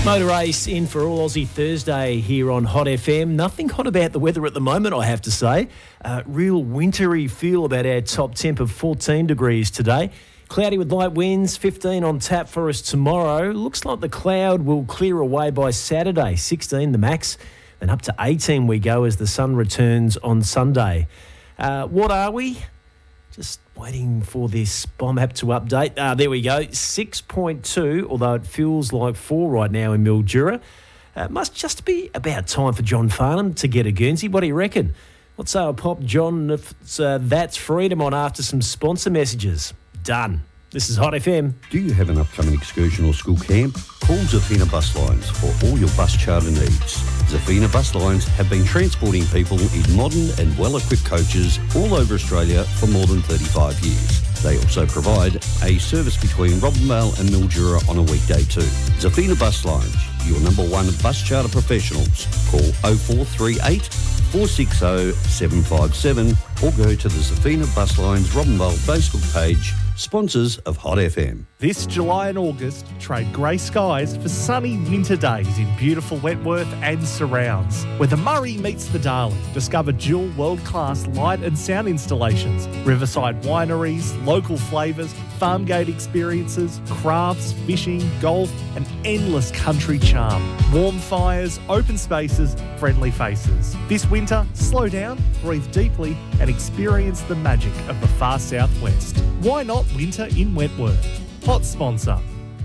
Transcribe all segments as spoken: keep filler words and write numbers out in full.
Motor Race in for All Aussie Thursday here on Hot F M. Nothing hot about the weather at the moment, I have to say. Uh, real wintry feel about our top temp of fourteen degrees today. Cloudy with light winds, fifteen on tap for us tomorrow. Looks like the cloud will clear away by Saturday, sixteen the max. Then up to eighteen we go as the sun returns on Sunday. Uh, what are we? Just waiting for this bomb app to update. Ah, there we go. six point two, although it feels like four right now in Mildura. Uh, must just be about time for John Farnham to get a Guernsey. What do you reckon? Let's say I'll pop John, if uh, That's Freedom on after some sponsor messages. Done. This is Hot F M. Do you have an upcoming excursion or school camp? Call Zafina Bus Lines for all your bus charter needs. Zafina Bus Lines have been transporting people in modern and well-equipped coaches all over Australia for more than thirty-five years. They also provide a service between Robinvale and Mildura on a weekday too. Zafina Bus Lines, your number one bus charter professionals. Call oh four three eight, four six oh, seven five seven or go to the Zafina Bus Lines Robinvale Facebook page. Sponsors of Hot F M. This July and August, trade grey skies for sunny winter days in beautiful Wentworth and surrounds. Where the Murray meets the Darling. Discover dual world-class light and sound installations, riverside wineries, local flavours, farm gate experiences, crafts, fishing, golf and endless country charm. Warm fires, open spaces, friendly faces. This winter, slow down, breathe deeply and experience the magic of the far southwest. Why not winter in Wentworth? Hot sponsor.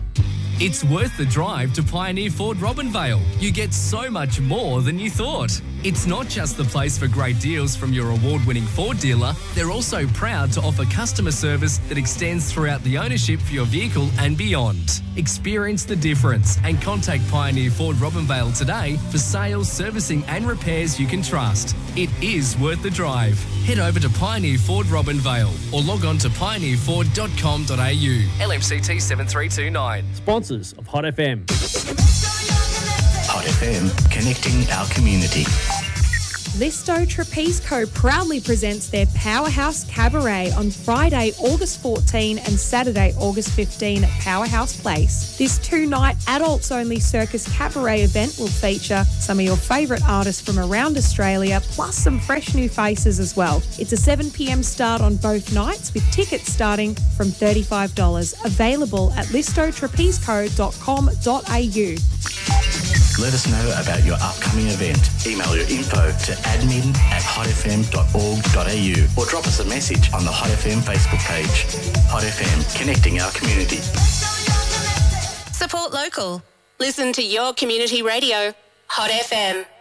It's worth the drive to Pioneer Ford Robinvale. You get so much more than you thought. It's not just the place for great deals from your award-winning Ford dealer. They're also proud to offer customer service that extends throughout the ownership for your vehicle and beyond. Experience the difference and contact Pioneer Ford Robinvale today for sales, servicing and repairs you can trust. It is worth the drive. Head over to Pioneer Ford Robinvale or log on to pioneer ford dot com dot a u. L M C T seven three two nine. Sponsors of Hot F M. Hot F M, connecting our community. Listo Trapeze Co proudly presents their Powerhouse Cabaret on Friday, August fourteenth and Saturday, August fifteenth at Powerhouse Place. This two-night adults-only circus cabaret event will feature some of your favourite artists from around Australia, plus some fresh new faces as well. It's a seven p m start on both nights, with tickets starting from thirty-five dollars. Available at listo trapeze co dot com dot a u. Let us know about your upcoming event. Email your info to admin at hot f m dot org dot a u or drop us a message on the Hot F M Facebook page. Hot F M, connecting our community. Support local. Listen to your community radio. Hot F M.